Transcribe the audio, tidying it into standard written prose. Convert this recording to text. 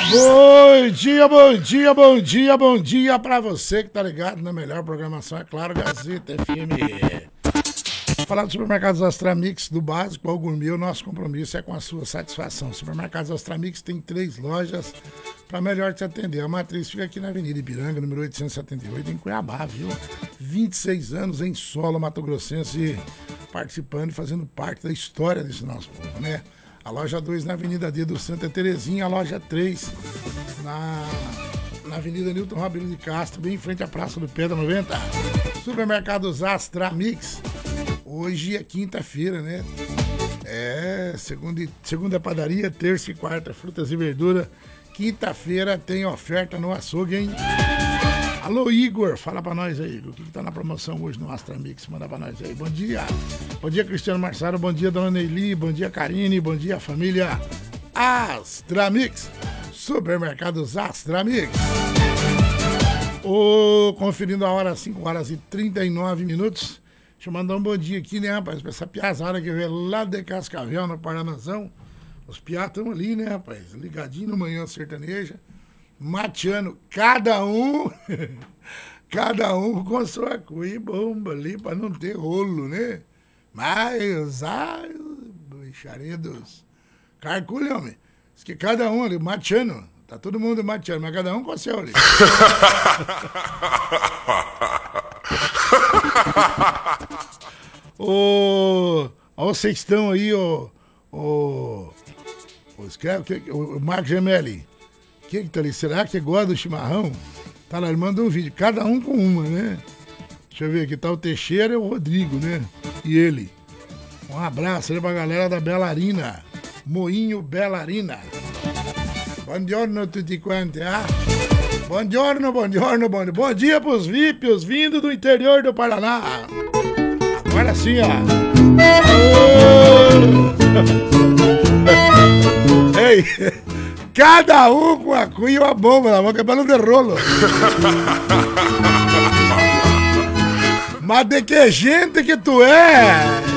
Bom dia, bom dia, bom dia, bom dia pra você que tá ligado na melhor programação, é claro, Gazeta FM. Falar do Supermercados Astramix, do básico ao gourmet, o nosso compromisso é com a sua satisfação. Supermercados Astramix tem 3 lojas para melhor te atender. A matriz fica aqui na Avenida Ipiranga, número 878, em Cuiabá, viu? 26 anos em solo mato-grossense, participando e fazendo parte da história desse nosso povo, né? A loja 2 na Avenida D do Santa Terezinha, a loja 3 na Avenida Newton Rabelo de Castro, bem em frente à Praça do Pedra 90. Supermercados Astramix. Hoje é quinta-feira, né? Segunda é padaria, terça e quarta frutas e verdura. Quinta-feira tem oferta no açougue, hein? Alô, Igor, fala pra nós aí, Igor. O que tá na promoção hoje no Astramix? Manda pra nós aí. Bom dia. Bom dia, Cristiano Marçaro. Bom dia, dona Neili. Bom dia, Karine. Bom dia, família Astramix. Supermercados Astramix. Conferindo a hora, 5 horas e 39 minutos. Deixa eu mandar um bom dia aqui, né, rapaz? Pra essa piazada que veio lá de Cascavel, no Paranazão. Os piá estão ali, né, rapaz? Ligadinho no Manhã Sertaneja. Mateando, cada um com sua cuia bomba ali, pra não ter rolo, né? Mas, bicharedos. Carculho, homem. Diz que cada um ali, mateando. Tá todo mundo mateando, mas cada um com o seu ali. Vocês estão aí, escreve, o Marco Gemelli. Quem que tá ali? Será que gosta do chimarrão? Tá lá, ele manda um vídeo, cada um com uma, né? Deixa eu ver aqui, tá o Teixeira e o Rodrigo, né? E ele. Um abraço aí pra galera da Belarina. Moinho Belarina. Buongiorno tutti quanti, ah? Buongiorno. Bom dia pros VIPs vindo do interior do Paraná. Agora sim, ó. Ei, cada um com a cuia e uma bomba na boca pra não ter rolo. Mas de que gente que tu é?